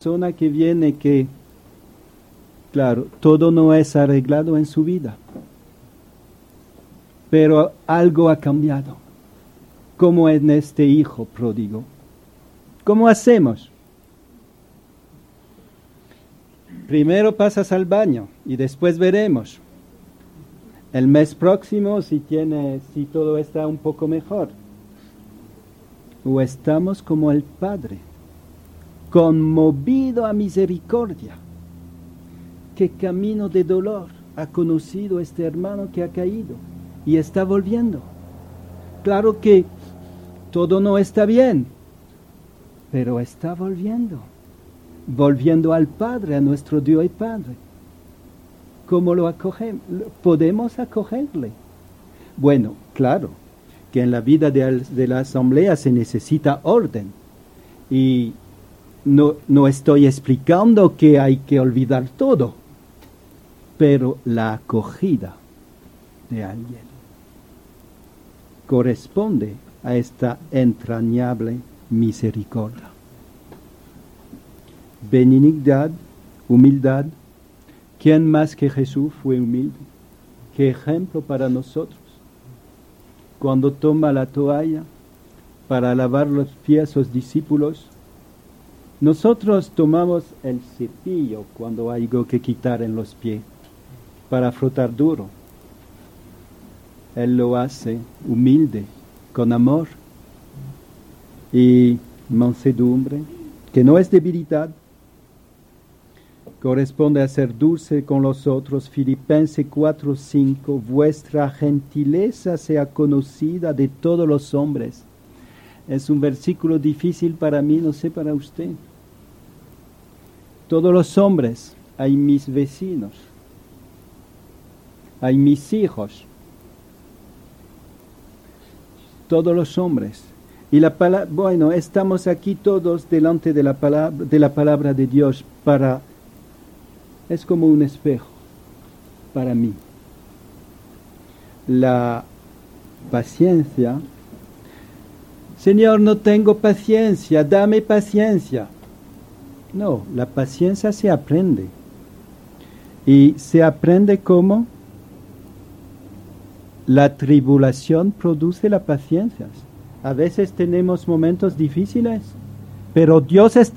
Persona que viene que, claro, todo no es arreglado en su vida, pero algo ha cambiado, como en este hijo pródigo. ¿Cómo hacemos? Primero pasas al baño y después veremos. El mes próximo si todo está un poco mejor. O estamos como el Padre, conmovido a misericordia. ¿Qué camino de dolor ha conocido este hermano que ha caído y está volviendo? Claro que todo no está bien, pero está volviendo al Padre, a nuestro Dios y Padre. ¿Cómo lo acogemos? ¿Podemos acogerle? Bueno, claro, que en la vida de la asamblea se necesita orden. Y no estoy explicando que hay que olvidar todo, pero la acogida de alguien corresponde a esta entrañable misericordia. Benignidad, humildad. ¿Quién más que Jesús fue humilde? ¿Qué ejemplo para nosotros? Cuando toma la toalla para lavar los pies a sus discípulos, nosotros tomamos el cepillo cuando hay algo que quitar en los pies para frotar duro. Él lo hace humilde, con amor y mansedumbre, que no es debilidad. Corresponde a ser dulce con los otros. Filipenses 4:5, vuestra gentileza sea conocida de todos los hombres. Es un versículo difícil para mí, no sé para usted. Todos los hombres, hay mis vecinos, hay mis hijos, todos los hombres. Y estamos aquí todos delante de la palabra de Dios es como un espejo para mí. La paciencia, Señor, no tengo paciencia, dame paciencia. No, la paciencia se aprende. ¿Y se aprende cómo? La tribulación produce la paciencia. A veces tenemos momentos difíciles, pero Dios está